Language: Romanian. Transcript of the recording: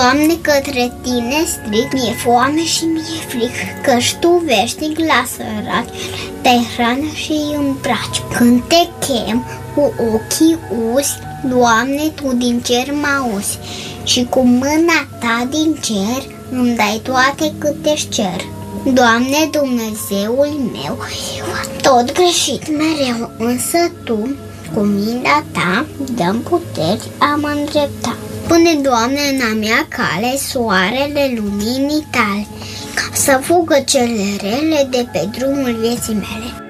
Doamne, către Tine strig, mi-e foame și mi-e fric, căci Tu veșnic la săraci dai hrană și îmbraci. Când Te chem cu ochii uzi, Doamne, Tu din cer mă auzi și cu mâna Ta din cer îmi dai toate cât Te cer. Doamne, Dumnezeul meu, eu am tot greșit mereu, însă Tu, cu mintea Ta, dă-mi puteri a mă îndrepta. Pune, Doamne, în a mea cale soarele luminii Tale, ca să fugă cele rele de pe drumul vieții mele.